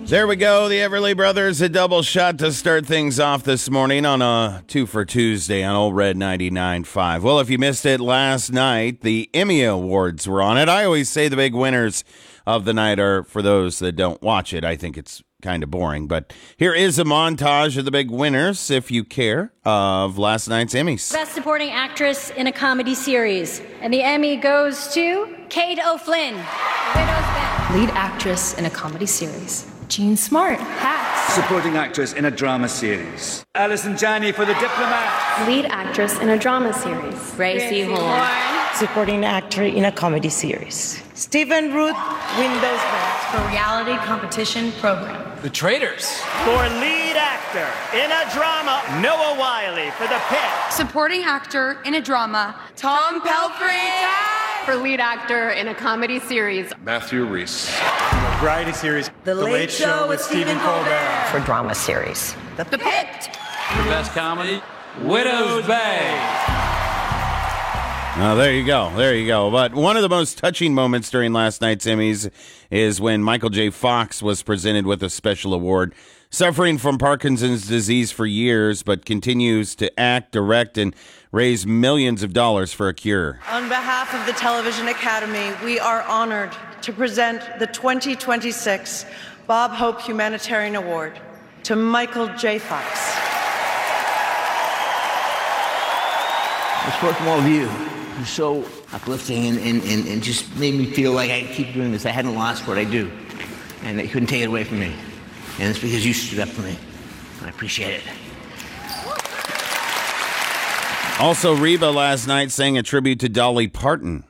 There we go. The Everly Brothers, a double shot to start things off this morning on a 2 for Tuesday on Old Red 99.5. Well, if you missed it last night, the Emmy Awards were on it. I always say the big winners of the night are for those that don't watch it. I think it's kind of boring, but here is a montage of the big winners, if you care, of last night's Emmys. Best Supporting Actress in a Comedy Series. And the Emmy goes to Kate O'Flynn, Widow's Bend. Lead Actress in a Comedy Series. Jean Smart, Hacks. Supporting Actress in a Drama Series. Alison Janney for The Diplomat. Lead Actress in a Drama Series. Gracie Horn. Supporting Actor in a Comedy Series. Stephen Root, Windows Bend. For Reality Competition Program. The Traitors. For Lead Actor in a Drama, Noah Wiley for The Pit. Supporting Actor in a Drama, Tom Pelphrey. For Lead Actor in a Comedy Series. Matthew Rhys. Variety Series. The Late Show with Stephen Colbert. For Drama Series. The Pit. The Best Comedy, Widow's Bay. Oh, there you go. There you go. But one of the most touching moments during last night's Emmys is when Michael J. Fox was presented with a special award. Suffering from Parkinson's disease for years, but continues to act, direct, and raise millions of dollars for a cure. On behalf of the Television Academy, we are honored to present the 2026 Bob Hope Humanitarian Award to Michael J. Fox. It's work from all of you. You're so uplifting and just made me feel like I keep doing this. I hadn't lost what I do, and they couldn't take it away from me. And it's because you stood up for me. I appreciate it. Also, Reba last night sang a tribute to Dolly Parton.